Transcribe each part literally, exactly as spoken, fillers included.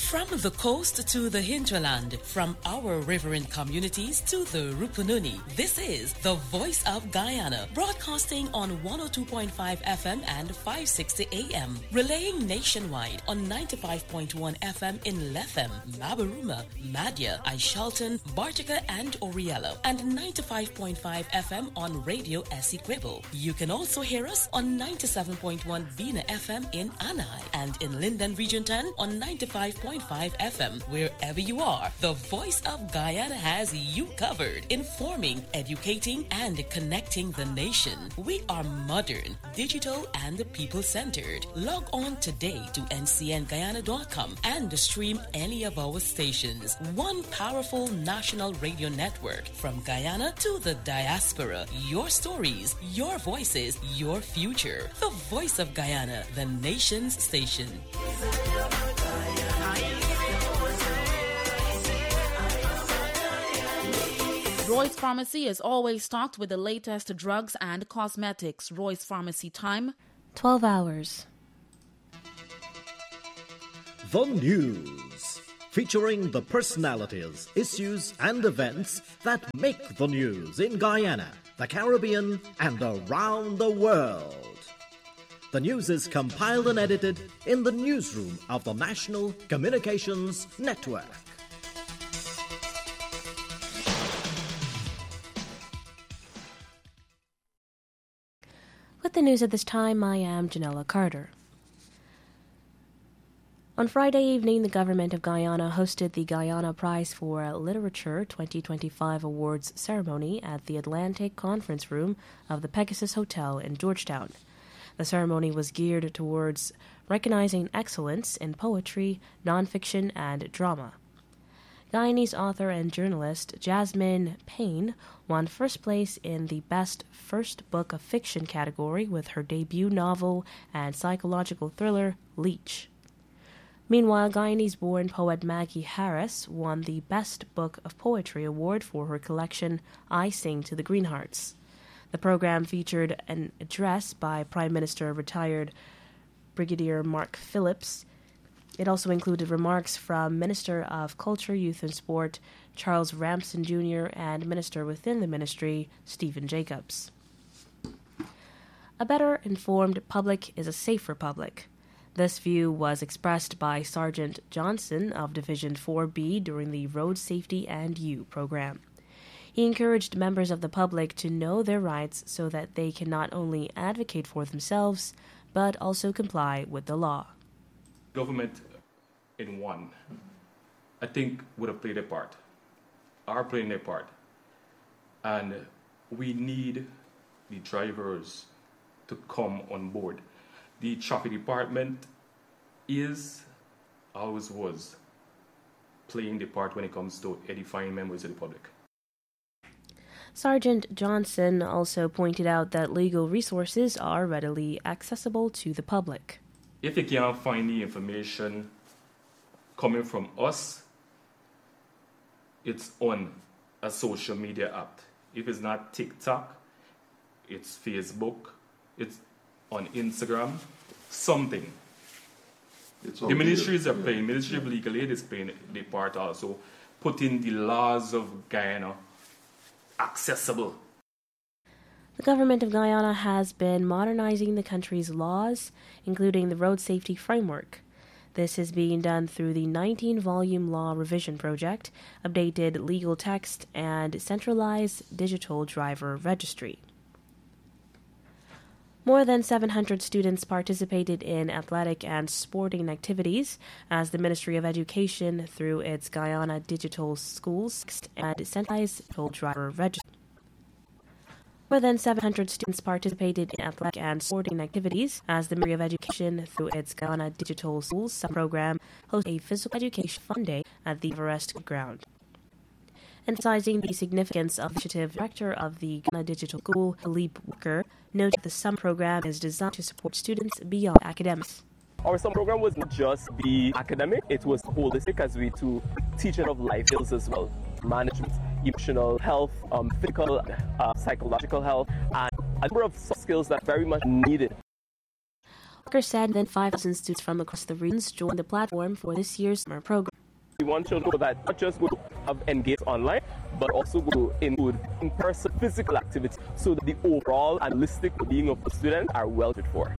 From the coast to the hinterland, from our riverine communities to the Rupununi, this is the Voice of Guyana, broadcasting on one oh two point five F M and five sixty A M, relaying nationwide on ninety-five point one F M in Lethem, Mabaruma, Madya, Aishalton, Bartica, and Oriello, and ninety-five point five F M on Radio Essequibo. You can also hear us on ninety-seven point one Bina F M in Anai, and in Linden Region ten on ninety-five point five F M. Wherever you are, the Voice of Guyana has you covered, informing, educating, and connecting the nation. We are modern, digital, and people-centered. Log on today to N C N Guyana dot com and stream any of our stations. One powerful national radio network from Guyana to the diaspora. Your stories, your voices, your future. The Voice of Guyana, the nation's station. Roy's Pharmacy is always stocked with the latest drugs and cosmetics. Roy's Pharmacy time, twelve hours. The News, featuring the personalities, issues, and events that make the news in Guyana, the Caribbean, and around the world. The news is compiled and edited in the newsroom of the National Communications Network. With the news at this time, I am Janella Carter. On Friday evening, the government of Guyana hosted the Guyana Prize for Literature twenty twenty-five Awards ceremony at the Atlantic Conference Room of the Pegasus Hotel in Georgetown. The ceremony was geared towards recognizing excellence in poetry, nonfiction, and drama. Guyanese author and journalist Jasmine Payne won first place in the Best First Book of Fiction category with her debut novel and psychological thriller, Leech. Meanwhile, Guyanese-born poet Maggie Harris won the Best Book of Poetry award for her collection, I Sing to the Greenhearts. The program featured an address by Prime Minister retired Brigadier Mark Phillips. It also included remarks from Minister of Culture, Youth and Sport Charles Ramsden Junior and Minister within the Ministry Stephen Jacobs. A better informed public is a safer public. This view was expressed by Sergeant Johnson of Division four B during the Road Safety and You program. He encouraged members of the public to know their rights so that they can not only advocate for themselves, but also comply with the law. Government in one, I think, would have played a part, are playing their part. And we need the drivers to come on board. The traffic department is, always was, playing the part when it comes to edifying members of the public. Sergeant Johnson also pointed out that legal resources are readily accessible to the public. If you can't find the information coming from us, it's on a social media app. If it's not TikTok, it's Facebook, it's on Instagram, something. It's the ministries are playing, Ministry of Legal Aid is playing the part also, putting the laws of Guyana accessible. The government of Guyana has been modernizing the country's laws, including the Road Safety Framework. This is being done through the nineteen-volume law revision project, updated legal text, and centralized digital driver registry. More than seven hundred students participated in athletic and sporting activities as the Ministry of Education, through its Guyana Digital Schools and centralized digital driver registry. More than seven hundred students participated in athletic and sporting activities as the Ministry of Education, through its Guyana Digital Schools program, hosted a physical education fun day at the Everest Ground. Emphasizing the significance of the initiative, Director of the Guyana Digital School, Philippe Walker, noted that the summer program is designed to support students beyond academics. Our summer program was not just the academic, it was holistic as we to teaching of life skills as well. Management, emotional health, um, physical, uh, psychological health, and a number of soft skills that are very much needed. Walker said then five thousand students from across the regions joined the platform for this year's summer program. We want children that not just go to have engaged online, but also go to include in-person physical activity so that the overall and holistic well-being of the students are well catered for.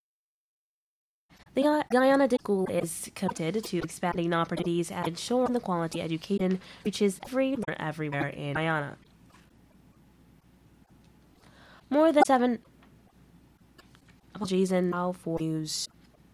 The Guyana District School is committed to expanding opportunities and ensuring the quality education reaches every learner everywhere in Guyana. More than seven apologies and now for news.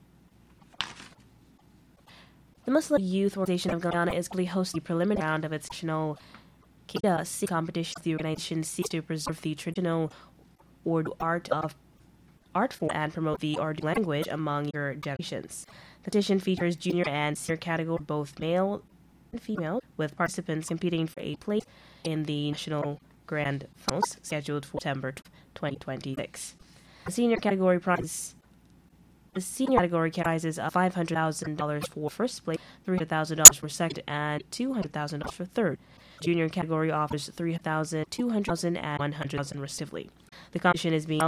The Muslim Youth Organization of Guyana is currently hosting the preliminary round of its national Kida singing competition. The organization seeks to preserve the traditional Urdu art of art form and promote the Urdu language among younger generations. The competition features junior and senior category, both male and female, with participants competing for a place in the national grand finals scheduled for September twenty twenty-six. The senior category prize The senior category prizes of five hundred thousand dollars for first place, three hundred thousand dollars for second, and two hundred thousand dollars for third. Junior category offers three hundred thousand dollars, two hundred thousand dollars, and one hundred thousand dollars respectively. The competition is being held